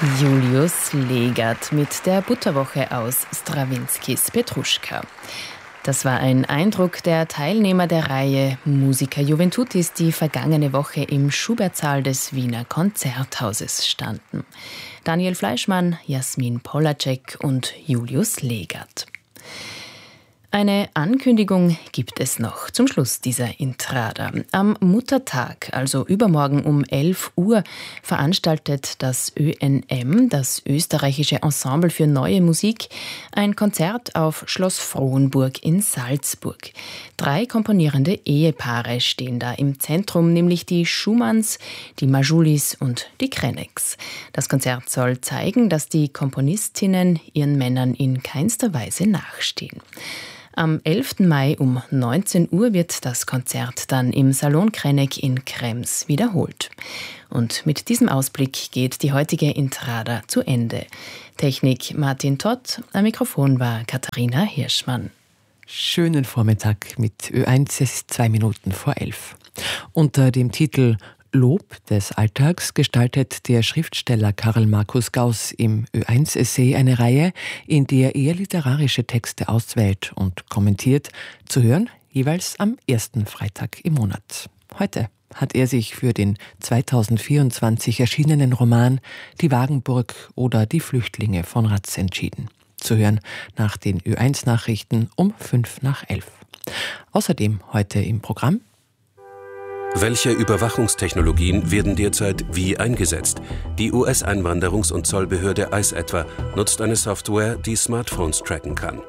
Julius Legert mit der Butterwoche aus Strawinskys Petruschka. Das war ein Eindruck der Teilnehmer der Reihe Musica Juventutis, die vergangene Woche im Schubertsaal des Wiener Konzerthauses standen. Daniel Fleischmann, Jasmin Polacek und Julius Legert. Eine Ankündigung gibt es noch zum Schluss dieser Intrada. Am Muttertag, also übermorgen um 11 Uhr, veranstaltet das ÖNM, das Österreichische Ensemble für Neue Musik, ein Konzert auf Schloss Frohnburg in Salzburg. 3 komponierende Ehepaare stehen da im Zentrum, nämlich die Schumanns, die Majulis und die Kreneks. Das Konzert soll zeigen, dass die Komponistinnen ihren Männern in keinster Weise nachstehen. Am 11. Mai um 19 Uhr wird das Konzert dann im Salon Krenek in Krems wiederholt. Und mit diesem Ausblick geht die heutige Intrada zu Ende. Technik Martin Todt, am Mikrofon war Katharina Hirschmann. Schönen Vormittag mit Ö1, es ist 2 Minuten vor 11. Unter dem Titel Lob des Alltags gestaltet der Schriftsteller Karl Markus Gauss im Ö1-Essay eine Reihe, in der er literarische Texte auswählt und kommentiert, zu hören jeweils am ersten Freitag im Monat. Heute hat er sich für den 2024 erschienenen Roman Die Wagenburg oder Die Flüchtlinge von Ratz entschieden. Zu hören nach den Ö1-Nachrichten um 11:05. Außerdem heute im Programm: Welche Überwachungstechnologien werden derzeit wie eingesetzt? Die US-Einwanderungs- und Zollbehörde ICE etwa nutzt eine Software, die Smartphones tracken kann.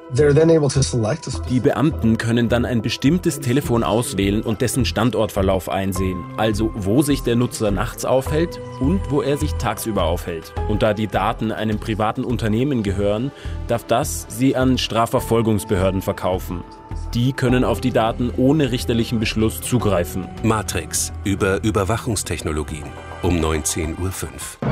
Die Beamten können dann ein bestimmtes Telefon auswählen und dessen Standortverlauf einsehen. Also wo sich der Nutzer nachts aufhält und wo er sich tagsüber aufhält. Und da die Daten einem privaten Unternehmen gehören, darf das sie an Strafverfolgungsbehörden verkaufen. Die können auf die Daten ohne richterlichen Beschluss zugreifen. Matrix über Überwachungstechnologien um 19:05 Uhr.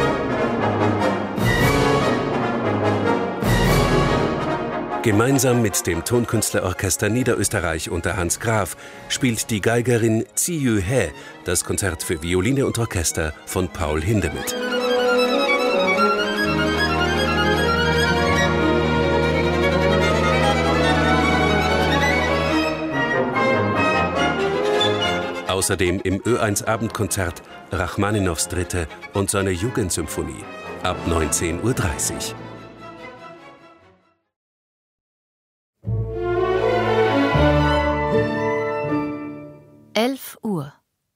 Gemeinsam mit dem Tonkünstlerorchester Niederösterreich unter Hans Graf spielt die Geigerin Ziyu He das Konzert für Violine und Orchester von Paul Hindemith. Außerdem im Ö1-Abendkonzert Rachmaninows 3. und seine Jugendsymphonie ab 19:30 Uhr. Uhr.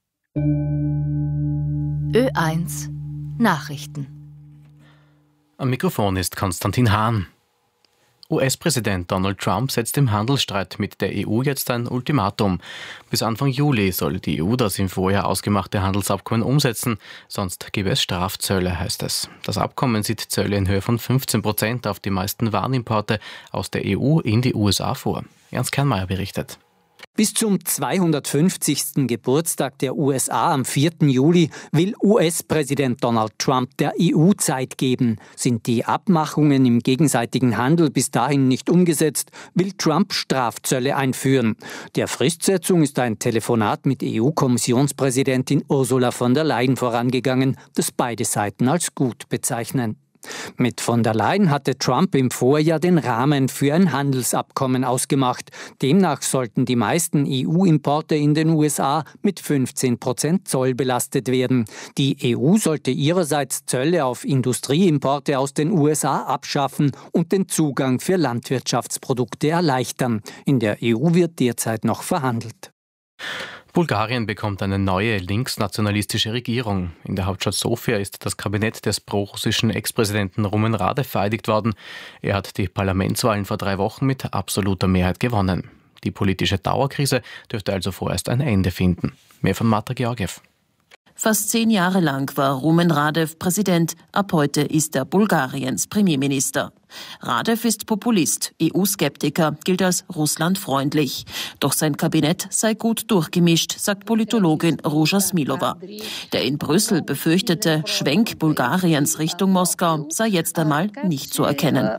Ö1 Nachrichten. Am Mikrofon ist Konstantin Hahn. US-Präsident Donald Trump setzt im Handelsstreit mit der EU jetzt ein Ultimatum. Bis Anfang Juli soll die EU das im Vorjahr ausgemachte Handelsabkommen umsetzen, sonst gäbe es Strafzölle, heißt es. Das Abkommen sieht Zölle in Höhe von 15% auf die meisten Warenimporte aus der EU in die USA vor. Ernst Kernmeier berichtet. Bis zum 250. Geburtstag der USA am 4. Juli will US-Präsident Donald Trump der EU Zeit geben. Sind die Abmachungen im gegenseitigen Handel bis dahin nicht umgesetzt, will Trump Strafzölle einführen. Der Fristsetzung ist ein Telefonat mit EU-Kommissionspräsidentin Ursula von der Leyen vorangegangen, das beide Seiten als gut bezeichnen. Mit von der Leyen hatte Trump im Vorjahr den Rahmen für ein Handelsabkommen ausgemacht. Demnach sollten die meisten EU-Importe in den USA mit 15% Zoll belastet werden. Die EU sollte ihrerseits Zölle auf Industrieimporte aus den USA abschaffen und den Zugang für Landwirtschaftsprodukte erleichtern. In der EU wird derzeit noch verhandelt. Bulgarien bekommt eine neue linksnationalistische Regierung. In der Hauptstadt Sofia ist das Kabinett des prorussischen Ex-Präsidenten Rumen Radev vereidigt worden. Er hat die Parlamentswahlen vor 3 Wochen mit absoluter Mehrheit gewonnen. Die politische Dauerkrise dürfte also vorerst ein Ende finden. Mehr von Marta Georgiev. Fast 10 Jahre lang war Rumen Radev Präsident. Ab heute ist er Bulgariens Premierminister. Radev ist Populist, EU-Skeptiker, gilt als russlandfreundlich. Doch sein Kabinett sei gut durchgemischt, sagt Politologin Ruža Smilova. Der in Brüssel befürchtete Schwenk Bulgariens Richtung Moskau sei jetzt einmal nicht zu erkennen.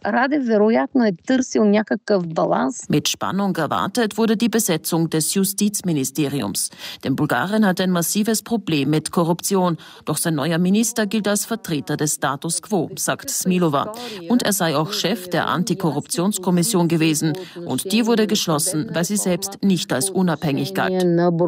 Mit Spannung erwartet wurde die Besetzung des Justizministeriums. Denn Bulgarien hat ein massives Problem mit Korruption. Doch sein neuer Minister gilt als Vertreter des Status quo, sagt Smilova. Und er sei auch Chef der Antikorruptionskommission gewesen. Und die wurde geschlossen, weil sie selbst nicht als unabhängig galt.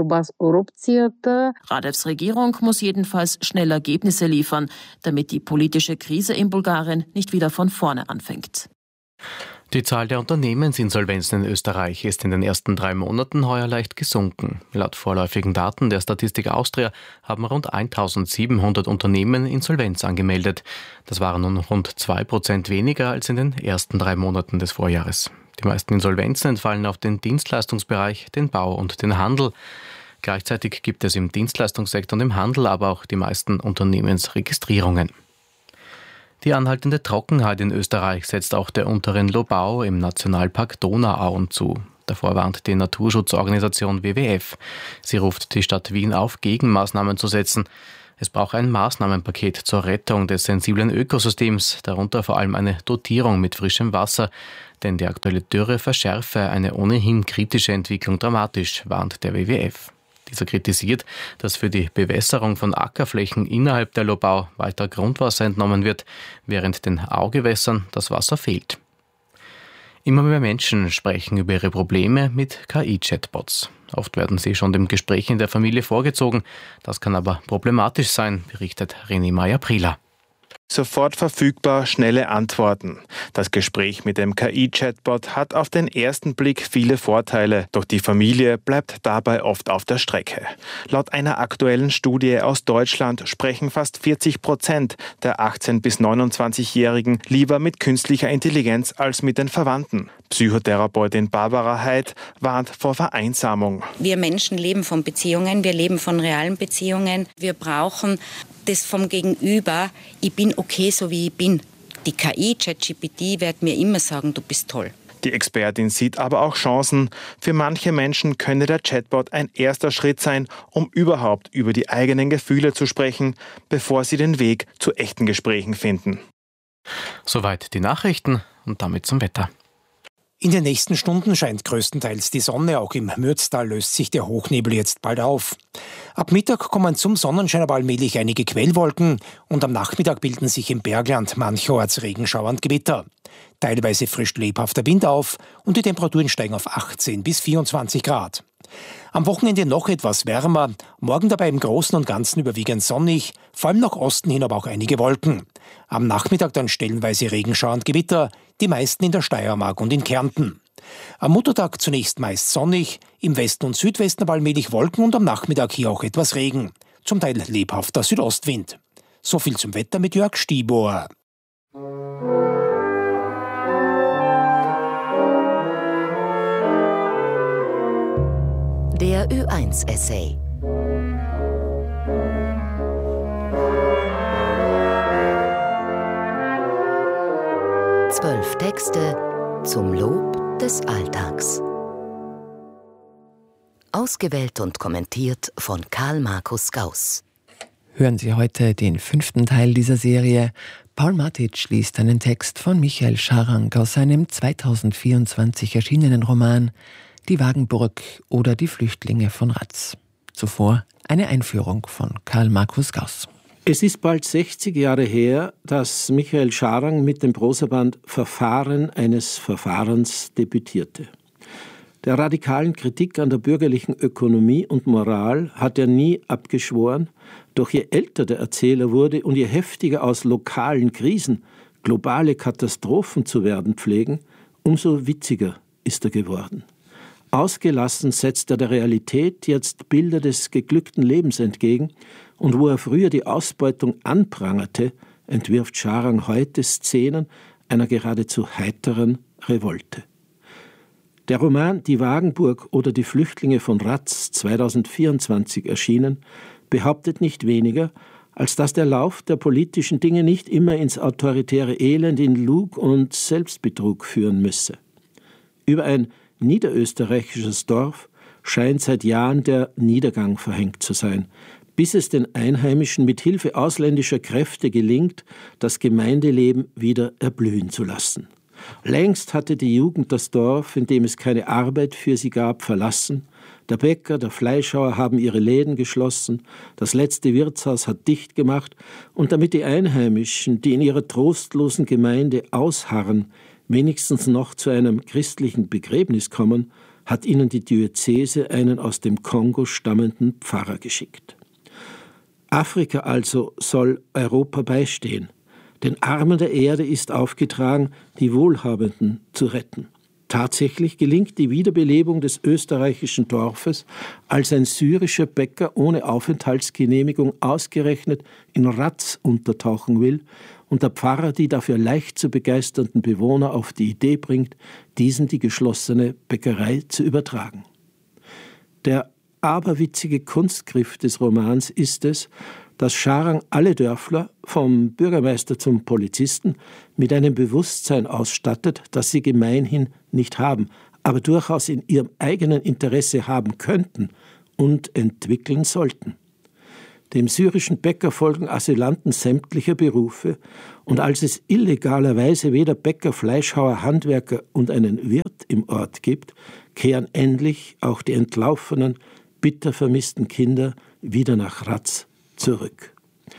Radevs Regierung muss jedenfalls schnell Ergebnisse liefern, damit die politische Krise in Bulgarien nicht wieder von vorne anfängt. Die Zahl der Unternehmensinsolvenzen in Österreich ist in den ersten 3 Monaten heuer leicht gesunken. Laut vorläufigen Daten der Statistik Austria haben rund 1700 Unternehmen Insolvenz angemeldet. Das waren nun rund 2% weniger als in den ersten 3 Monaten des Vorjahres. Die meisten Insolvenzen entfallen auf den Dienstleistungsbereich, den Bau und den Handel. Gleichzeitig gibt es im Dienstleistungssektor und im Handel aber auch die meisten Unternehmensregistrierungen. Die anhaltende Trockenheit in Österreich setzt auch der unteren Lobau im Nationalpark Donauauen zu. Davor warnt die Naturschutzorganisation WWF. Sie ruft die Stadt Wien auf, Gegenmaßnahmen zu setzen. Es braucht ein Maßnahmenpaket zur Rettung des sensiblen Ökosystems, darunter vor allem eine Dotierung mit frischem Wasser, denn die aktuelle Dürre verschärfe eine ohnehin kritische Entwicklung dramatisch, warnt der WWF. Dieser kritisiert, dass für die Bewässerung von Ackerflächen innerhalb der Lobau weiter Grundwasser entnommen wird, während den Augewässern das Wasser fehlt. Immer mehr Menschen sprechen über ihre Probleme mit KI-Chatbots. Oft werden sie schon dem Gespräch in der Familie vorgezogen. Das kann aber problematisch sein, berichtet René Meyer-Prieler. Sofort verfügbar, schnelle Antworten. Das Gespräch mit dem KI-Chatbot hat auf den ersten Blick viele Vorteile, doch die Familie bleibt dabei oft auf der Strecke. Laut einer aktuellen Studie aus Deutschland sprechen fast 40% der 18- bis 29-Jährigen lieber mit künstlicher Intelligenz als mit den Verwandten. Psychotherapeutin Barbara Heid warnt vor Vereinsamung. Wir Menschen leben von Beziehungen, wir leben von realen Beziehungen. Wir brauchen das vom Gegenüber, ich bin okay, so wie ich bin. Die KI, ChatGPT, wird mir immer sagen, du bist toll. Die Expertin sieht aber auch Chancen. Für manche Menschen könne der Chatbot ein erster Schritt sein, um überhaupt über die eigenen Gefühle zu sprechen, bevor sie den Weg zu echten Gesprächen finden. Soweit die Nachrichten und damit zum Wetter. In den nächsten Stunden scheint größtenteils die Sonne, auch im Mürztal löst sich der Hochnebel jetzt bald auf. Ab Mittag kommen zum Sonnenschein aber allmählich einige Quellwolken und am Nachmittag bilden sich im Bergland mancherorts Regenschauer und Gewitter. Teilweise frischt lebhafter Wind auf und die Temperaturen steigen auf 18 bis 24 Grad. Am Wochenende noch etwas wärmer, morgen dabei im Großen und Ganzen überwiegend sonnig, vor allem nach Osten hin aber auch einige Wolken. Am Nachmittag dann stellenweise Regenschauer und Gewitter, die meisten in der Steiermark und in Kärnten. Am Muttertag zunächst meist sonnig, im Westen und Südwesten aber allmählich Wolken und am Nachmittag hier auch etwas Regen. Zum Teil lebhafter Südostwind. So viel zum Wetter mit Jörg Stiebohr. Der Ö1-Essay. Zwölf Texte zum Lob des Alltags. Ausgewählt und kommentiert von Karl Markus Gauss. Hören Sie heute den 5. Teil dieser Serie. Paul Matic liest einen Text von Michael Scharang aus seinem 2024 erschienenen Roman Die Wagenburg oder die Flüchtlinge von Ratz. Zuvor eine Einführung von Karl Markus Gauss. Es ist bald 60 Jahre her, dass Michael Scharang mit dem Prosaband Verfahren eines Verfahrens debütierte. Der radikalen Kritik an der bürgerlichen Ökonomie und Moral hat er nie abgeschworen, doch je älter der Erzähler wurde und je heftiger aus lokalen Krisen globale Katastrophen zu werden pflegen, umso witziger ist er geworden. Ausgelassen setzt er der Realität jetzt Bilder des geglückten Lebens entgegen, und wo er früher die Ausbeutung anprangerte, entwirft Scharang heute Szenen einer geradezu heiteren Revolte. Der Roman Die Wagenburg oder die Flüchtlinge von Ratz, 2024 erschienen, behauptet nicht weniger, als dass der Lauf der politischen Dinge nicht immer ins autoritäre Elend, in Lug und Selbstbetrug führen müsse. Über ein niederösterreichisches Dorf scheint seit Jahren der Niedergang verhängt zu sein, bis es den Einheimischen mit Hilfe ausländischer Kräfte gelingt, das Gemeindeleben wieder erblühen zu lassen. Längst hatte die Jugend das Dorf, in dem es keine Arbeit für sie gab, verlassen. Der Bäcker, der Fleischhauer haben ihre Läden geschlossen, das letzte Wirtshaus hat dicht gemacht, und damit die Einheimischen, die in ihrer trostlosen Gemeinde ausharren, wenigstens noch zu einem christlichen Begräbnis kommen, hat ihnen die Diözese einen aus dem Kongo stammenden Pfarrer geschickt. Afrika also soll Europa beistehen. Den Armen der Erde ist aufgetragen, die Wohlhabenden zu retten. Tatsächlich gelingt die Wiederbelebung des österreichischen Dorfes, als ein syrischer Bäcker ohne Aufenthaltsgenehmigung ausgerechnet in Raz untertauchen will und der Pfarrer die dafür leicht zu begeisternden Bewohner auf die Idee bringt, diesen die geschlossene Bäckerei zu übertragen. Der aberwitzige Kunstgriff des Romans ist es, dass Scharang alle Dörfler, vom Bürgermeister zum Polizisten, mit einem Bewusstsein ausstattet, das sie gemeinhin nicht haben, aber durchaus in ihrem eigenen Interesse haben könnten und entwickeln sollten. Dem syrischen Bäcker folgen Asylanten sämtlicher Berufe, und als es illegalerweise weder Bäcker, Fleischhauer, Handwerker und einen Wirt im Ort gibt, kehren endlich auch die entlaufenen, bitter vermissten Kinder wieder nach Raz zurück.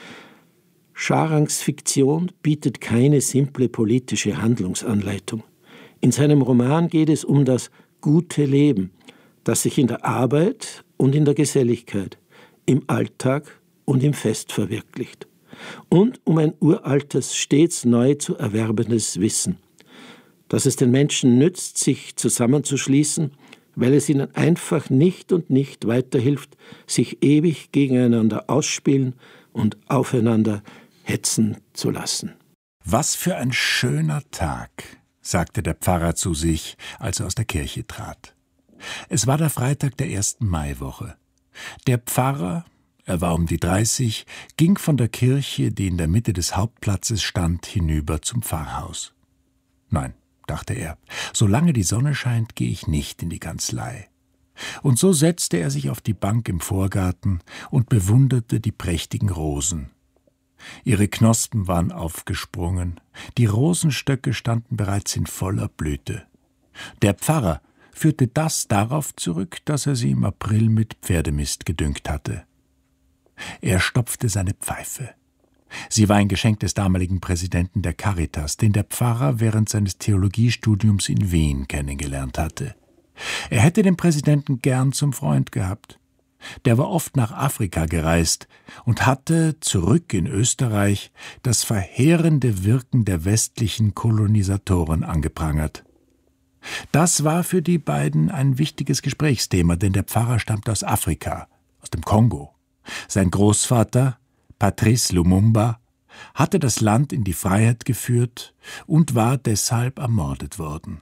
Scharangs Fiktion bietet keine simple politische Handlungsanleitung. In seinem Roman geht es um das gute Leben, das sich in der Arbeit und in der Geselligkeit, im Alltag und im Fest verwirklicht. Und um ein uraltes, stets neu zu erwerbendes Wissen, dass es den Menschen nützt, sich zusammenzuschließen, weil es ihnen einfach nicht weiterhilft, sich ewig gegeneinander ausspielen und aufeinander hetzen zu lassen. »Was für ein schöner Tag«, sagte der Pfarrer zu sich, als er aus der Kirche trat. Es war der Freitag der ersten Maiwoche. Der Pfarrer, er war um die 30, ging von der Kirche, die in der Mitte des Hauptplatzes stand, hinüber zum Pfarrhaus. Nein, dachte er, solange die Sonne scheint, gehe ich nicht in die Kanzlei. Und so setzte er sich auf die Bank im Vorgarten und bewunderte die prächtigen Rosen. Ihre Knospen waren aufgesprungen, die Rosenstöcke standen bereits in voller Blüte. Der Pfarrer führte das darauf zurück, dass er sie im April mit Pferdemist gedüngt hatte. Er stopfte seine Pfeife. Sie war ein Geschenk des damaligen Präsidenten der Caritas, den der Pfarrer während seines Theologiestudiums in Wien kennengelernt hatte. Er hätte den Präsidenten gern zum Freund gehabt. Der war oft nach Afrika gereist und hatte, zurück in Österreich, das verheerende Wirken der westlichen Kolonisatoren angeprangert. Das war für die beiden ein wichtiges Gesprächsthema, denn der Pfarrer stammt aus Afrika, aus dem Kongo. Sein Großvater, Patrice Lumumba, hatte das Land in die Freiheit geführt und war deshalb ermordet worden.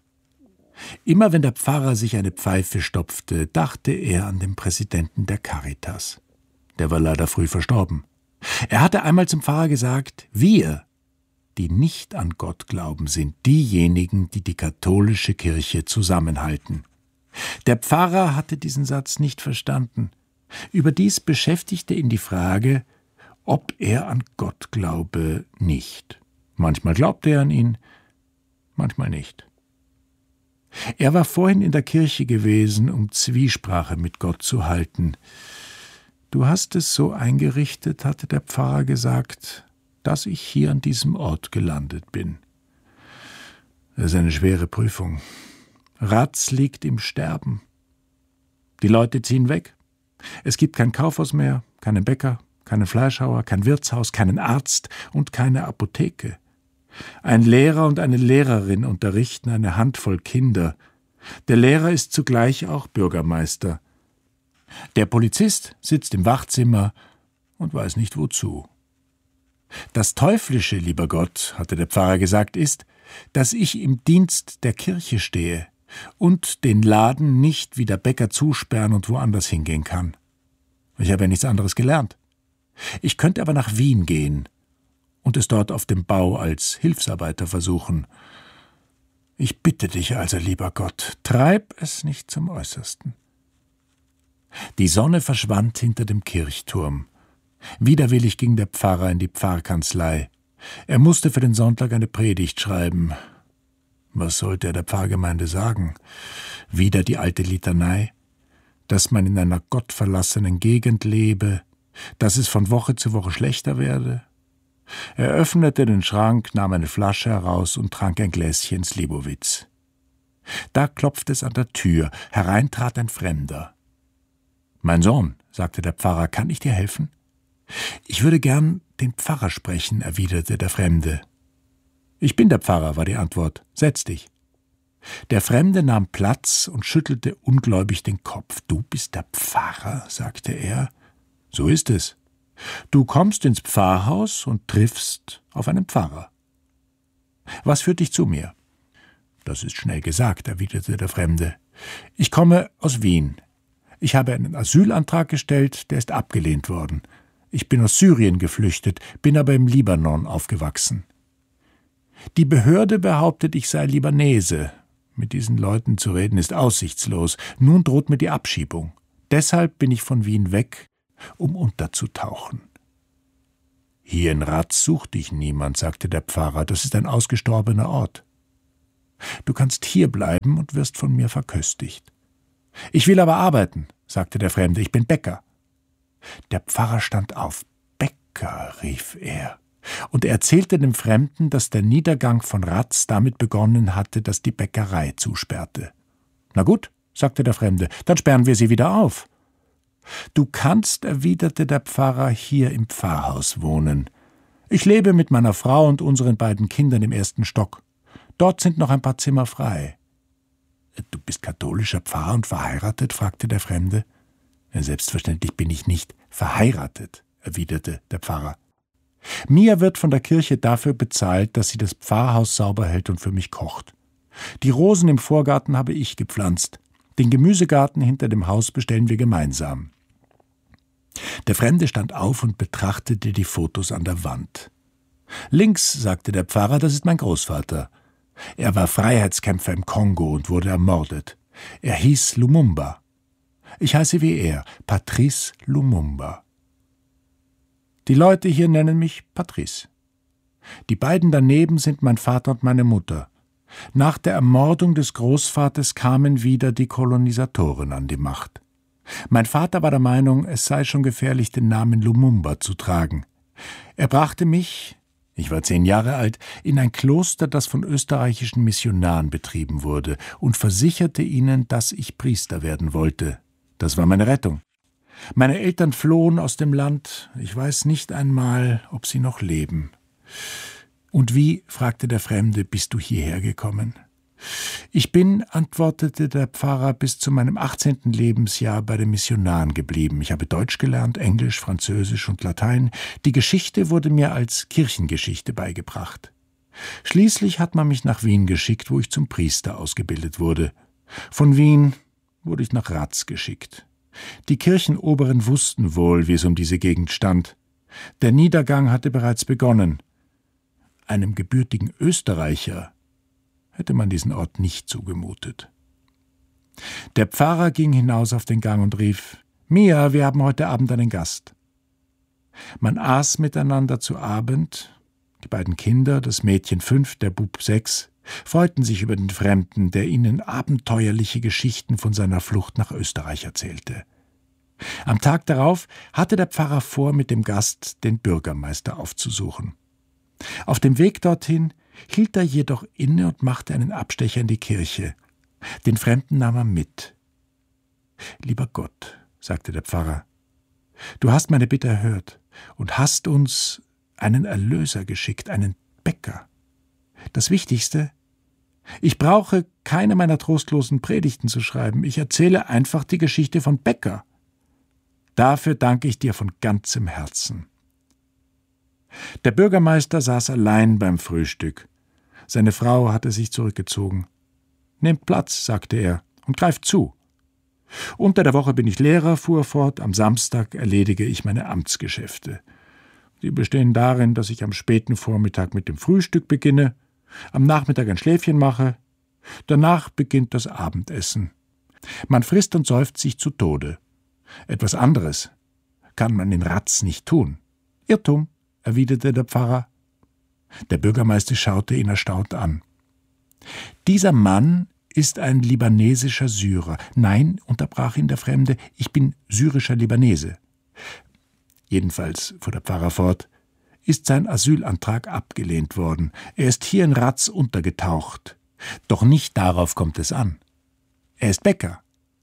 Immer wenn der Pfarrer sich eine Pfeife stopfte, dachte er an den Präsidenten der Caritas. Der war leider früh verstorben. Er hatte einmal zum Pfarrer gesagt, wir, die nicht an Gott glauben, sind diejenigen, die die katholische Kirche zusammenhalten. Der Pfarrer hatte diesen Satz nicht verstanden. Überdies beschäftigte ihn die Frage, ob er an Gott glaube, nicht. Manchmal glaubte er an ihn, manchmal nicht. Er war vorhin in der Kirche gewesen, um Zwiesprache mit Gott zu halten. »Du hast es so eingerichtet«, hatte der Pfarrer gesagt, »dass ich hier an diesem Ort gelandet bin. Das ist eine schwere Prüfung. Raz liegt im Sterben. Die Leute ziehen weg. Es gibt kein Kaufhaus mehr, keinen Bäcker, keinen Fleischhauer, kein Wirtshaus, keinen Arzt und keine Apotheke. Ein Lehrer und eine Lehrerin unterrichten eine Handvoll Kinder. Der Lehrer ist zugleich auch Bürgermeister. Der Polizist sitzt im Wachzimmer und weiß nicht wozu. Das Teuflische, lieber Gott, hatte der Pfarrer gesagt, ist, dass ich im Dienst der Kirche stehe und den Laden nicht wie der Bäcker zusperren und woanders hingehen kann. Ich habe ja nichts anderes gelernt. Ich könnte aber nach Wien gehen und es dort auf dem Bau als Hilfsarbeiter versuchen. Ich bitte dich also, lieber Gott, treib es nicht zum Äußersten. Die Sonne verschwand hinter dem Kirchturm. Widerwillig ging der Pfarrer in die Pfarrkanzlei. Er musste für den Sonntag eine Predigt schreiben. Was sollte er der Pfarrgemeinde sagen? Wieder die alte Litanei, dass man in einer gottverlassenen Gegend lebe, dass es von Woche zu Woche schlechter werde. Er öffnete den Schrank, nahm eine Flasche heraus und trank ein Gläschen Slivovitz. Da klopfte es an der Tür, herein trat ein Fremder. »Mein Sohn«, sagte der Pfarrer, »kann ich dir helfen?« »Ich würde gern den Pfarrer sprechen«, erwiderte der Fremde. »Ich bin der Pfarrer«, war die Antwort. »Setz dich.« Der Fremde nahm Platz und schüttelte ungläubig den Kopf. »Du bist der Pfarrer«, sagte er. »So ist es. Du kommst ins Pfarrhaus und triffst auf einen Pfarrer. Was führt dich zu mir?« »Das ist schnell gesagt«, erwiderte der Fremde. »Ich komme aus Wien. Ich habe einen Asylantrag gestellt, der ist abgelehnt worden. Ich bin aus Syrien geflüchtet, bin aber im Libanon aufgewachsen. Die Behörde behauptet, ich sei Libanese. Mit diesen Leuten zu reden ist aussichtslos. Nun droht mir die Abschiebung. Deshalb bin ich von Wien weg, um unterzutauchen.« »Hier in Ratz sucht dich niemand«, sagte der Pfarrer. »Das ist ein ausgestorbener Ort. Du kannst hier bleiben und wirst von mir verköstigt.« »Ich will aber arbeiten«, sagte der Fremde. »Ich bin Bäcker.« Der Pfarrer stand auf. »Bäcker«, rief er. Und er erzählte dem Fremden, dass der Niedergang von Ratz damit begonnen hatte, dass die Bäckerei zusperrte. »Na gut«, sagte der Fremde, »dann sperren wir sie wieder auf.« »Du kannst«, erwiderte der Pfarrer, »hier im Pfarrhaus wohnen. Ich lebe mit meiner Frau und unseren beiden Kindern im 1. Stock. Dort sind noch ein paar Zimmer frei.« »Du bist katholischer Pfarrer und verheiratet?« fragte der Fremde. »Selbstverständlich bin ich nicht verheiratet«, erwiderte der Pfarrer. »Mir wird von der Kirche dafür bezahlt, dass sie das Pfarrhaus sauber hält und für mich kocht. Die Rosen im Vorgarten habe ich gepflanzt. Den Gemüsegarten hinter dem Haus bestellen wir gemeinsam.« Der Fremde stand auf und betrachtete die Fotos an der Wand. »Links«, sagte der Pfarrer, »das ist mein Großvater. Er war Freiheitskämpfer im Kongo und wurde ermordet. Er hieß Lumumba. Ich heiße wie er, Patrice Lumumba. Die Leute hier nennen mich Patrice. Die beiden daneben sind mein Vater und meine Mutter. Nach der Ermordung des Großvaters kamen wieder die Kolonisatoren an die Macht. Mein Vater war der Meinung, es sei schon gefährlich, den Namen Lumumba zu tragen. Er brachte mich, ich war 10 Jahre alt, in ein Kloster, das von österreichischen Missionaren betrieben wurde, und versicherte ihnen, dass ich Priester werden wollte. Das war meine Rettung. Meine Eltern flohen aus dem Land. Ich weiß nicht einmal, ob sie noch leben. »Und wie«, fragte der Fremde, »bist du hierher gekommen?« »Ich bin«, antwortete der Pfarrer, »bis zu meinem 18. Lebensjahr bei den Missionaren geblieben. Ich habe Deutsch gelernt, Englisch, Französisch und Latein. Die Geschichte wurde mir als Kirchengeschichte beigebracht. Schließlich hat man mich nach Wien geschickt, wo ich zum Priester ausgebildet wurde. Von Wien wurde ich nach Ratz geschickt. Die Kirchenoberen wussten wohl, wie es um diese Gegend stand. Der Niedergang hatte bereits begonnen. Einem gebürtigen Österreicher hätte man diesen Ort nicht zugemutet. Der Pfarrer ging hinaus auf den Gang und rief, »Mia, wir haben heute Abend einen Gast.« Man aß miteinander zu Abend. Die beiden Kinder, das Mädchen 5, der Bub 6, freuten sich über den Fremden, der ihnen abenteuerliche Geschichten von seiner Flucht nach Österreich erzählte. Am Tag darauf hatte der Pfarrer vor, mit dem Gast den Bürgermeister aufzusuchen. Auf dem Weg dorthin hielt er jedoch inne und machte einen Abstecher in die Kirche. Den Fremden nahm er mit. »Lieber Gott«, sagte der Pfarrer, »du hast meine Bitte erhört und hast uns einen Erlöser geschickt, einen Bäcker. Das Wichtigste, ich brauche keine meiner trostlosen Predigten zu schreiben. Ich erzähle einfach die Geschichte von Bäcker. Dafür danke ich dir von ganzem Herzen.« Der Bürgermeister saß allein beim Frühstück. Seine Frau hatte sich zurückgezogen. »Nehmt Platz«, sagte er, »und greift zu. Unter der Woche bin ich Lehrer, fuhr er fort, am Samstag erledige ich meine Amtsgeschäfte. Die bestehen darin, dass ich am späten Vormittag mit dem Frühstück beginne, am Nachmittag ein Schläfchen mache, danach beginnt das Abendessen. Man frisst und säuft sich zu Tode. Etwas anderes kann man in Ratz nicht tun. Irrtum, erwiderte der Pfarrer. Der Bürgermeister schaute ihn erstaunt an. Dieser Mann ist ein libanesischer Syrer. Nein, unterbrach ihn der Fremde, ich bin syrischer Libanese. Jedenfalls, fuhr der Pfarrer fort, ist sein Asylantrag abgelehnt worden. Er ist hier in Ratz untergetaucht. Doch nicht darauf kommt es an. Er ist Bäcker.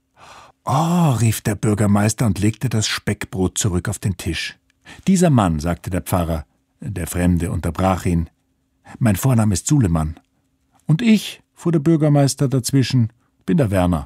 »Oh«, rief der Bürgermeister und legte das Speckbrot zurück auf den Tisch. »Dieser Mann«, sagte der Pfarrer, der Fremde unterbrach ihn, »mein Vorname ist Suleman.« »Und ich«, fuhr der Bürgermeister dazwischen, »bin der Werner.«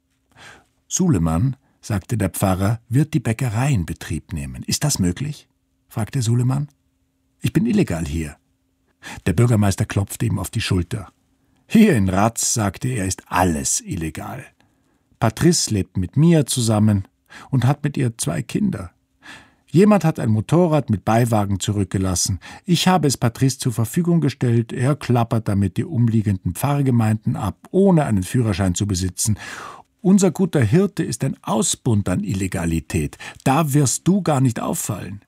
»Suleman«, sagte der Pfarrer, »wird die Bäckerei in Betrieb nehmen. Ist das möglich?« fragte Suleman. »Ich bin illegal hier.« Der Bürgermeister klopfte ihm auf die Schulter. »Hier in Ratz«, sagte er, »ist alles illegal. Patrice lebt mit Mia zusammen und hat mit ihr 2 Kinder. Jemand hat ein Motorrad mit Beiwagen zurückgelassen. Ich habe es Patrice zur Verfügung gestellt. Er klappert damit die umliegenden Pfarrgemeinden ab, ohne einen Führerschein zu besitzen. Unser guter Hirte ist ein Ausbund an Illegalität. Da wirst du gar nicht auffallen.«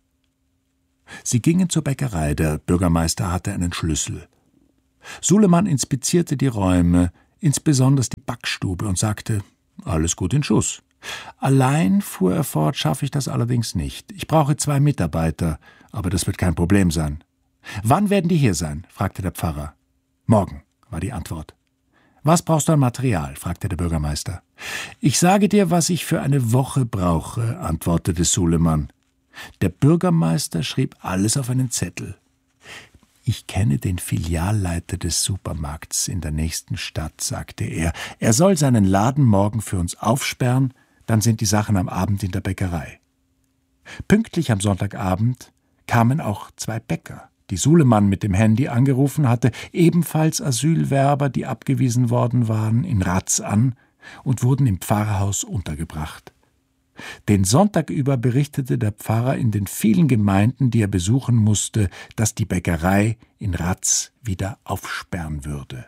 Sie gingen zur Bäckerei. Der Bürgermeister hatte einen Schlüssel. Suleman inspizierte die Räume, insbesondere die Backstube, und sagte, »Alles gut in Schuss. Allein«, fuhr er fort, »schaffe ich das allerdings nicht. Ich brauche 2 Mitarbeiter, aber das wird kein Problem sein.« »Wann werden die hier sein?« fragte der Pfarrer. »Morgen«, war die Antwort. »Was brauchst du an Material?« fragte der Bürgermeister. »Ich sage dir, was ich für eine Woche brauche«, antwortete Suleman. Der Bürgermeister schrieb alles auf einen Zettel. »Ich kenne den Filialleiter des Supermarkts in der nächsten Stadt«, sagte er. »Er soll seinen Laden morgen für uns aufsperren, dann sind die Sachen am Abend in der Bäckerei.« Pünktlich am Sonntagabend kamen auch 2 Bäcker, die Suleman mit dem Handy angerufen hatte, ebenfalls Asylwerber, die abgewiesen worden waren, in Ratz an und wurden im Pfarrhaus untergebracht. Den Sonntag über berichtete der Pfarrer in den vielen Gemeinden, die er besuchen musste, dass die Bäckerei in Ratz wieder aufsperren würde.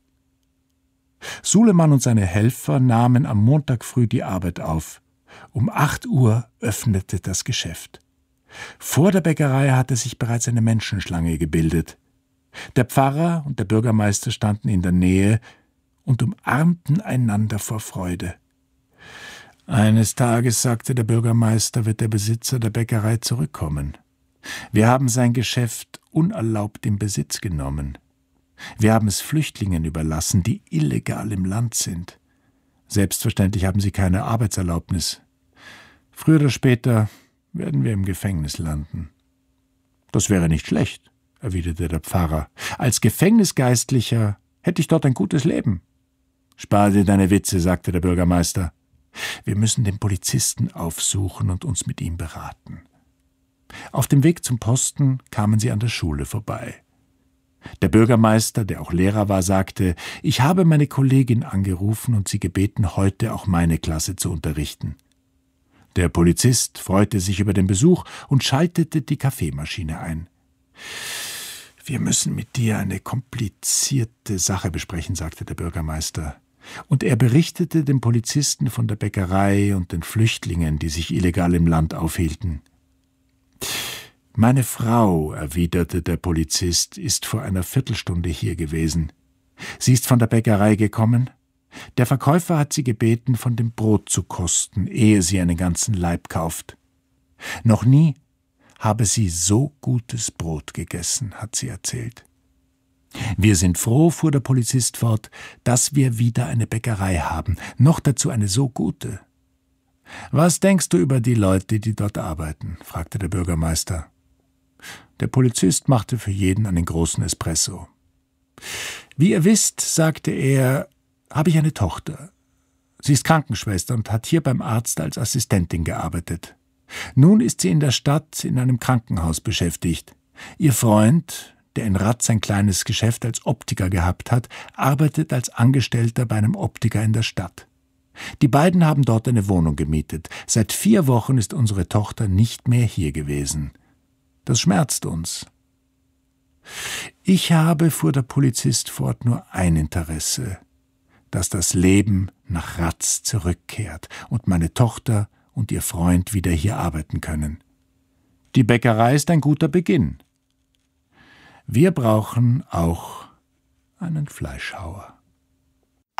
Suleman und seine Helfer nahmen am Montag früh die Arbeit auf. Um 8 Uhr öffnete das Geschäft. Vor der Bäckerei hatte sich bereits eine Menschenschlange gebildet. Der Pfarrer und der Bürgermeister standen in der Nähe und umarmten einander vor Freude. »Eines Tages«, sagte der Bürgermeister, »wird der Besitzer der Bäckerei zurückkommen. Wir haben sein Geschäft unerlaubt in Besitz genommen. Wir haben es Flüchtlingen überlassen, die illegal im Land sind. Selbstverständlich haben sie keine Arbeitserlaubnis. Früher oder später werden wir im Gefängnis landen.« »Das wäre nicht schlecht«, erwiderte der Pfarrer. »Als Gefängnisgeistlicher hätte ich dort ein gutes Leben.« »Spar dir deine Witze«, sagte der Bürgermeister. »Wir müssen den Polizisten aufsuchen und uns mit ihm beraten.« Auf dem Weg zum Posten kamen sie an der Schule vorbei. Der Bürgermeister, der auch Lehrer war, sagte, »Ich habe meine Kollegin angerufen und sie gebeten, heute auch meine Klasse zu unterrichten.« Der Polizist freute sich über den Besuch und schaltete die Kaffeemaschine ein. »Wir müssen mit dir eine komplizierte Sache besprechen«, sagte der Bürgermeister. Und er berichtete dem Polizisten von der Bäckerei und den Flüchtlingen, die sich illegal im Land aufhielten. »Meine Frau«, erwiderte der Polizist, »ist vor einer Viertelstunde hier gewesen. Sie ist von der Bäckerei gekommen. Der Verkäufer hat sie gebeten, von dem Brot zu kosten, ehe sie einen ganzen Laib kauft. Noch nie habe sie so gutes Brot gegessen«, hat sie erzählt. »Wir sind froh«, fuhr der Polizist fort, »dass wir wieder eine Bäckerei haben, noch dazu eine so gute.« »Was denkst du über die Leute, die dort arbeiten?« fragte der Bürgermeister. Der Polizist machte für jeden einen großen Espresso. »Wie ihr wisst«, sagte er, »habe ich eine Tochter. Sie ist Krankenschwester und hat hier beim Arzt als Assistentin gearbeitet. Nun ist sie in der Stadt in einem Krankenhaus beschäftigt. Ihr Freund, der in Ratz ein kleines Geschäft als Optiker gehabt hat, arbeitet als Angestellter bei einem Optiker in der Stadt. Die beiden haben dort eine Wohnung gemietet. Seit 4 Wochen ist unsere Tochter nicht mehr hier gewesen. Das schmerzt uns. Ich habe, fuhr der Polizist fort, nur ein Interesse, dass das Leben nach Ratz zurückkehrt und meine Tochter und ihr Freund wieder hier arbeiten können. Die Bäckerei ist ein guter Beginn. Wir brauchen auch einen Fleischhauer.